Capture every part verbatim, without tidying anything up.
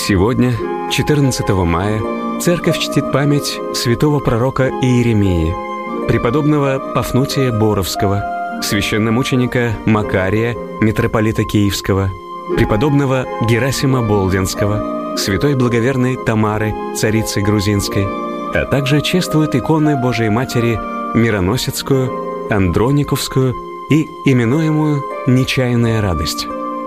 Сегодня, четырнадцатого мая, Церковь чтит память святого пророка Иеремии, преподобного Пафнутия Боровского, священномученика Макария, митрополита Киевского, преподобного Герасима Болдинского, святой благоверной Тамары, царицы грузинской, а также чествует иконы Божией Матери Мироносецкую, Андрониковскую и именуемую «Нечаянная радость».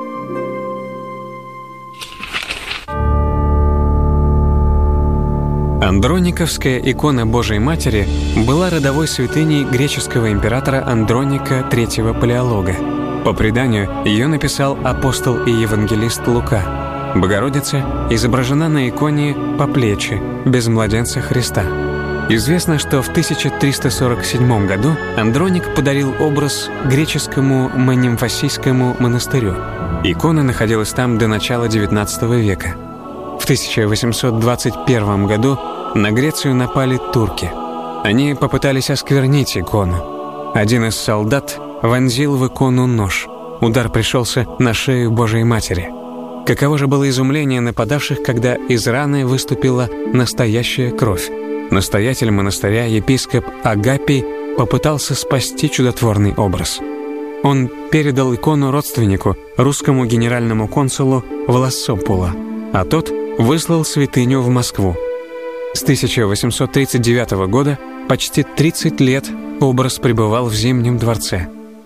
Андрониковская икона Божией Матери была родовой святыней греческого императора Андроника третьего Палеолога. По преданию, ее написал апостол и евангелист Лука. Богородица изображена на иконе по плечи, без младенца Христа. Известно, что в тысяча триста сорок седьмом году Андроник подарил образ греческому Манимфасийскому монастырю. Икона находилась там до начала девятнадцатого века. В тысяча восемьсот двадцать первом году на Грецию напали турки. Они попытались осквернить икону. Один из солдат вонзил в икону нож. Удар пришелся на шею Божией Матери. Каково же было изумление нападавших, когда из раны выступила настоящая кровь. Настоятель монастыря, епископ Агапий, попытался спасти чудотворный образ. Он передал икону родственнику, русскому генеральному консулу Влассопула, а тот выслал святыню в Москву. С тысяча восемьсот тридцать девятого года почти тридцать лет образ пребывал в Зимнем дворце.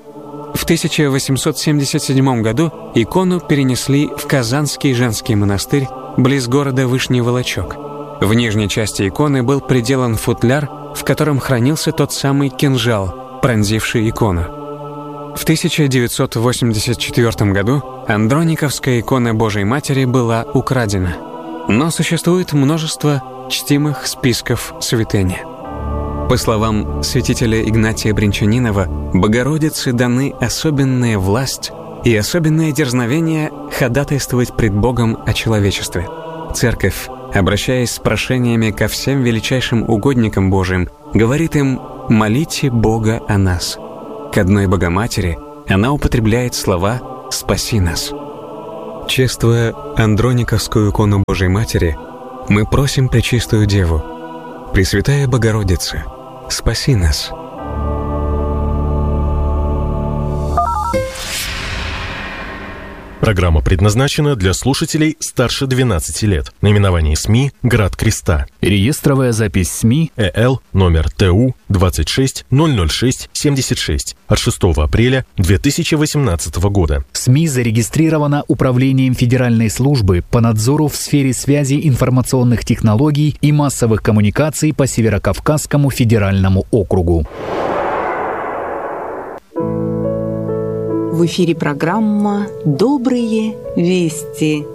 В тысяча восемьсот семьдесят седьмом году икону перенесли в Казанский женский монастырь близ города Вышний Волочек. В нижней части иконы был приделан футляр, в котором хранился тот самый кинжал, пронзивший икону. В тысяча девятьсот восемьдесят четвёртом году Андрониковская икона Божией Матери была украдена. Но существует множество чтимых списков святыни. По словам святителя Игнатия Бринчанинова, Богородице даны особенная власть и особенное дерзновение ходатайствовать пред Богом о человечестве. Церковь, обращаясь с прошениями ко всем величайшим угодникам Божиим, говорит им «молите Бога о нас». К одной Богоматери она употребляет слова «спаси нас». Чествуя Андрониковскую икону Божией Матери, мы просим Пречистую Деву: «Пресвятая Богородица, спаси нас». Программа предназначена для слушателей старше двенадцати лет. Наименование СМИ «Град Креста». Реестровая запись СМИ ЭЛ номер ТУ двадцать шесть ноль ноль шесть семьдесят шесть от шестого апреля две тысячи восемнадцатого года. СМИ зарегистрирована Управлением Федеральной службы по надзору в сфере связи, информационных технологий и массовых коммуникаций по Северокавказскому федеральному округу. В эфире программа «Добрые вести».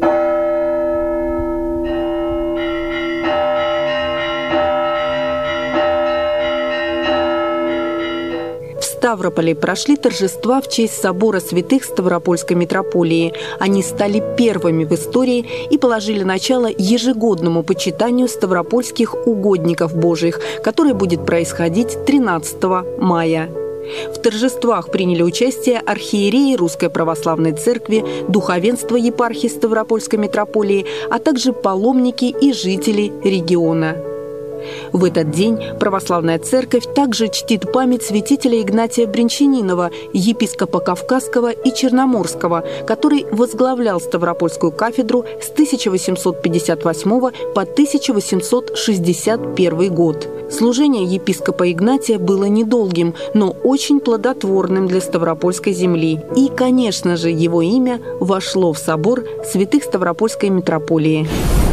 В Ставрополе прошли торжества в честь собора святых Ставропольской митрополии. Они стали первыми в истории и положили начало ежегодному почитанию ставропольских угодников Божиих, которое будет происходить тринадцатого мая. В торжествах приняли участие архиереи Русской Православной Церкви, духовенство епархии Ставропольской митрополии, а также паломники и жители региона. В этот день Православная Церковь также чтит память святителя Игнатия Бринчанинова, епископа Кавказского и Черноморского, который возглавлял Ставропольскую кафедру с тысяча восемьсот пятьдесят восьмого по тысяча восемьсот шестьдесят первый год. Служение епископа Игнатия было недолгим, но очень плодотворным для Ставропольской земли. И, конечно же, его имя вошло в собор святых Ставропольской митрополии.